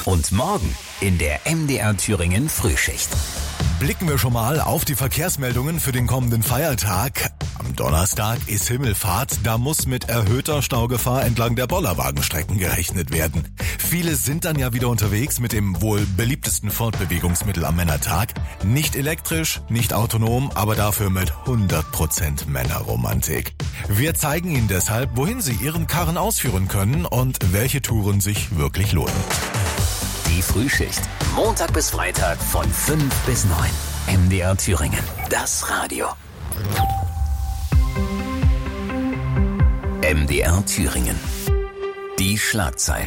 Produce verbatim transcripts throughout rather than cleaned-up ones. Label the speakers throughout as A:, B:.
A: Und morgen in der M D R Thüringen Frühschicht.
B: Blicken wir schon mal auf die Verkehrsmeldungen für den kommenden Feiertag. Am Donnerstag ist Himmelfahrt, da muss mit erhöhter Staugefahr entlang der Bollerwagenstrecken gerechnet werden. Viele sind dann ja wieder unterwegs mit dem wohl beliebtesten Fortbewegungsmittel am Männertag. Nicht elektrisch, nicht autonom, aber dafür mit hundert Prozent Männerromantik. Wir zeigen Ihnen deshalb, wohin Sie Ihren Karren ausführen können und welche Touren sich wirklich lohnen.
A: Die Frühschicht. Montag bis Freitag von fünf bis neun. M D R Thüringen. Das Radio. M D R Thüringen. Die Schlagzeilen.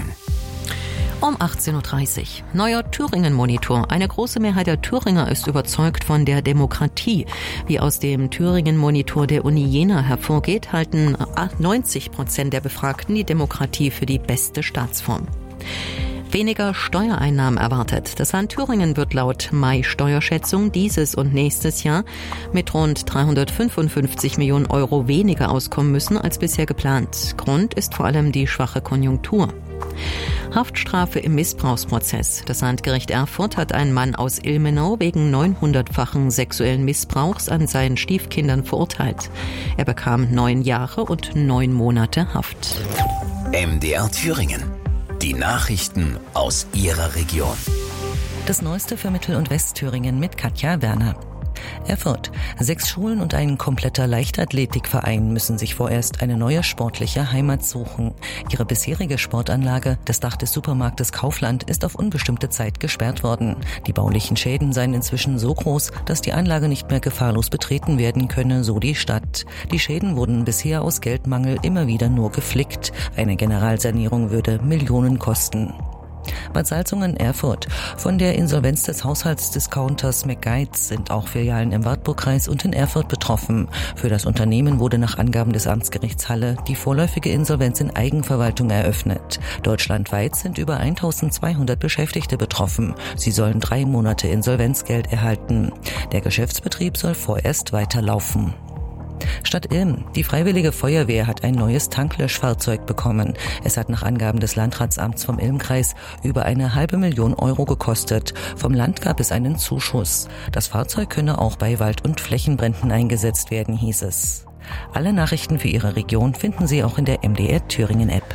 C: Um achtzehn Uhr dreißig. Neuer Thüringen-Monitor. Eine große Mehrheit der Thüringer ist überzeugt von der Demokratie. Wie aus dem Thüringen-Monitor der Uni Jena hervorgeht, halten neunzig Prozent der Befragten die Demokratie für die beste Staatsform. Weniger Steuereinnahmen erwartet. Das Land Thüringen wird laut Mai-Steuerschätzung dieses und nächstes Jahr mit rund dreihundertfünfundfünfzig Millionen Euro weniger auskommen müssen als bisher geplant. Grund ist vor allem die schwache Konjunktur. Haftstrafe im Missbrauchsprozess. Das Landgericht Erfurt hat einen Mann aus Ilmenau wegen neunhundertfachen sexuellen Missbrauchs an seinen Stiefkindern verurteilt. Er bekam neun Jahre und neun Monate Haft.
A: M D R Thüringen. Die Nachrichten aus Ihrer Region.
D: Das Neueste für Mittel- und Westthüringen mit Katja Werner. Erfurt. Sechs Schulen und ein kompletter Leichtathletikverein müssen sich vorerst eine neue sportliche Heimat suchen. Ihre bisherige Sportanlage, das Dach des Supermarktes Kaufland, ist auf unbestimmte Zeit gesperrt worden. Die baulichen Schäden seien inzwischen so groß, dass die Anlage nicht mehr gefahrlos betreten werden könne, so die Stadt. Die Schäden wurden bisher aus Geldmangel immer wieder nur geflickt. Eine Generalsanierung würde Millionen kosten. Bad Salzungen-Erfurt. Von der Insolvenz des Haushaltsdiscounters McGuides sind auch Filialen im Wartburgkreis und in Erfurt betroffen. Für das Unternehmen wurde nach Angaben des Amtsgerichts Halle die vorläufige Insolvenz in Eigenverwaltung eröffnet. Deutschlandweit sind über eintausendzweihundert Beschäftigte betroffen. Sie sollen drei Monate Insolvenzgeld erhalten. Der Geschäftsbetrieb soll vorerst weiterlaufen. Stadt Ilm. Die Freiwillige Feuerwehr hat ein neues Tanklöschfahrzeug bekommen. Es hat nach Angaben des Landratsamts vom Ilmkreis über eine halbe Million Euro gekostet. Vom Land gab es einen Zuschuss. Das Fahrzeug könne auch bei Wald- und Flächenbränden eingesetzt werden, hieß es. Alle Nachrichten für Ihre Region finden Sie auch in der M D R Thüringen App.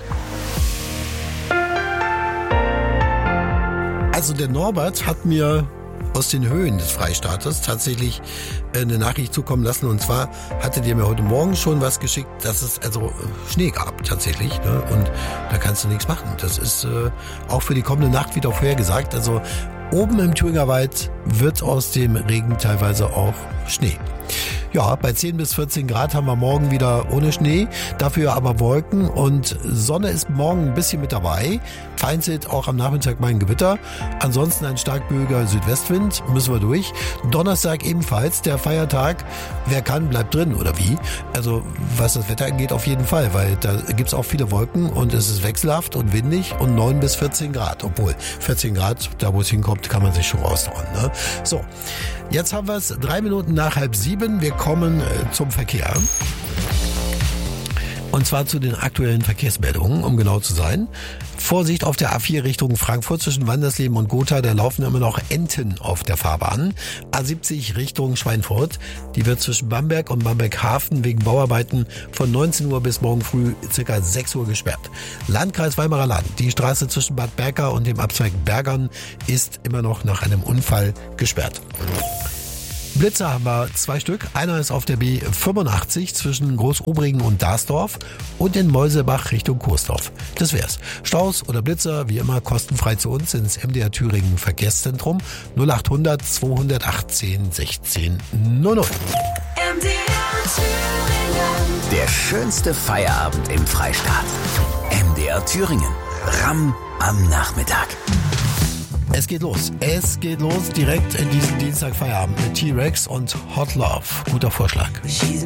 E: Also der Norbert hat mir aus den Höhen des Freistaates tatsächlich eine Nachricht zukommen lassen. Und zwar hatte der mir heute Morgen schon was geschickt, dass es also Schnee gab tatsächlich. Ne? Und da kannst du nichts machen. Das ist äh, auch für die kommende Nacht wieder vorhergesagt. Also oben im Thüringer Wald wird aus dem Regen teilweise auch Schnee. Ja, bei zehn bis vierzehn Grad haben wir morgen wieder ohne Schnee, dafür aber Wolken und Sonne ist morgen ein bisschen mit dabei. Vereinzelt auch am Nachmittag mal ein Gewitter. Ansonsten ein stark böiger Südwestwind, müssen wir durch. Donnerstag ebenfalls, der Feiertag. Wer kann, bleibt drin, oder wie? Also was das Wetter angeht, auf jeden Fall, weil da gibt's auch viele Wolken und es ist wechselhaft und windig und neun bis vierzehn Grad. Obwohl, vierzehn Grad, da wo es hinkommt, kann man sich schon raushauen. Ne? So, jetzt haben wir es drei Minuten nach halb sieben. Wir kommen äh, zum Verkehr. Und zwar zu den aktuellen Verkehrsmeldungen, um genau zu sein. Vorsicht auf der A vier Richtung Frankfurt zwischen Wandersleben und Gotha, da laufen immer noch Enten auf der Fahrbahn. A siebzig Richtung Schweinfurt, die wird zwischen Bamberg und Bamberg-Hafen wegen Bauarbeiten von neunzehn Uhr bis morgen früh ca. sechs Uhr gesperrt. Landkreis Weimarer Land, die Straße zwischen Bad Berka und dem Abzweig Bergern ist immer noch nach einem Unfall gesperrt. Blitzer haben wir zwei Stück. Einer ist auf der B fünfundachtzig zwischen Großobrigen und Darsdorf und in Mäusebach Richtung Coesdorf. Das wär's. Staus oder Blitzer, wie immer, kostenfrei zu uns ins M D R Thüringen Verkehrszentrum null achthundert zweihundertachtzehn sechzehn null null.
F: M D R Thüringen.
A: Der schönste Feierabend im Freistaat. M D R Thüringen. Ramm am Nachmittag.
E: Es geht los. Es geht los direkt in diesen Dienstag Feierabend mit T-Rex und Hot Love. Guter Vorschlag.